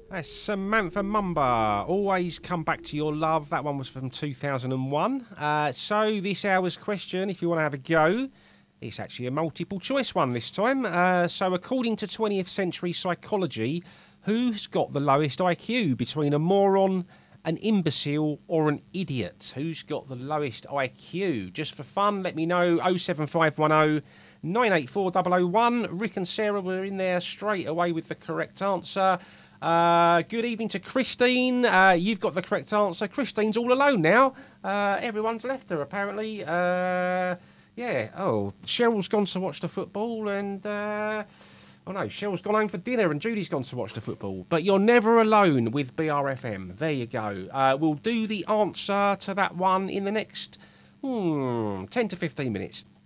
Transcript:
That's Samantha Mumba. Always come back to your love. That one was from 2001. So this hour's question, if you want to have a go, it's actually a multiple choice one this time. So according to 20th century psychology, who's got the lowest IQ between a moron, an imbecile or an idiot? Who's got the lowest IQ? Just for fun, let me know. 07510 984 001. Rick and Sarah were in there straight away with the correct answer. Good evening to Christine. You've got the correct answer. Christine's all alone now. Everyone's left her, apparently. Yeah. Oh, Cheryl's gone to watch the football, and oh no, Cheryl's gone home for dinner, and Judy's gone to watch the football. But you're never alone with BRFM. There you go. We'll do the answer to that one in the next 10 to 15 minutes.